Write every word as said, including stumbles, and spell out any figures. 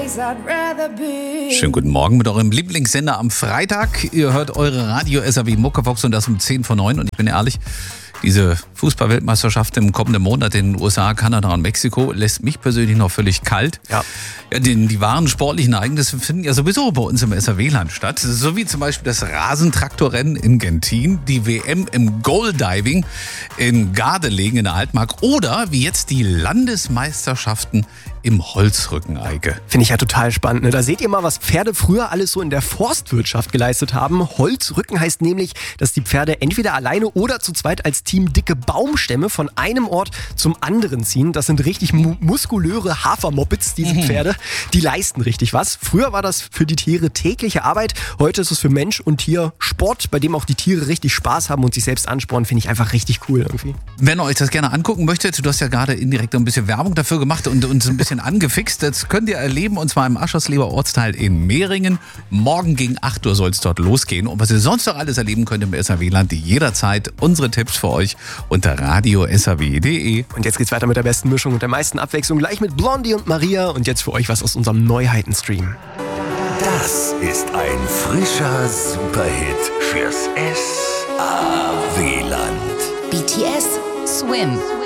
Schönen guten Morgen mit eurem Lieblingssender am Freitag. Ihr hört eure Radio S R W Muckevox und das um zehn vor neun. Und ich bin ehrlich, diese Fußball-Weltmeisterschaft im kommenden Monat in den U S A, Kanada und Mexiko lässt mich persönlich noch völlig kalt. Ja. Ja, die, die wahren sportlichen Ereignisse finden ja sowieso bei uns im S R W-Land statt. So wie zum Beispiel das Rasentraktorrennen in Gentin, die W M im Goal-Diving in Gardelegen in der Altmark oder wie jetzt die Landesmeisterschaften im Holzrückeneige. Finde ich ja total spannend. Ne? Da seht ihr mal, was Pferde früher alles so in der Forstwirtschaft geleistet haben. Holzrücken heißt nämlich, dass die Pferde entweder alleine oder zu zweit als Team dicke Baumstämme von einem Ort zum anderen ziehen. Das sind richtig mu- muskulöre Hafermoppets, diese mhm. Pferde. Die leisten richtig was. Früher war das für die Tiere tägliche Arbeit. Heute ist es für Mensch und Tier Sport, bei dem auch die Tiere richtig Spaß haben und sich selbst anspornen. Finde ich einfach richtig cool irgendwie. Wenn ihr euch das gerne angucken möchtet, du hast ja gerade indirekt ein bisschen Werbung dafür gemacht und uns ein bisschen angefixt. Das könnt ihr erleben und zwar im Aschersleber Ortsteil in Mehringen. Morgen gegen acht Uhr soll es dort losgehen. Und was ihr sonst noch alles erleben könnt im S R W-Land, jederzeit unsere Tipps für euch unter radio s r w punkt d e. Und jetzt geht's weiter mit der besten Mischung und der meisten Abwechslung. Gleich mit Blondie und Maria. Und jetzt für euch was aus unserem Neuheiten-Stream. Das ist ein frischer Superhit fürs S R W-Land. B T S Swim.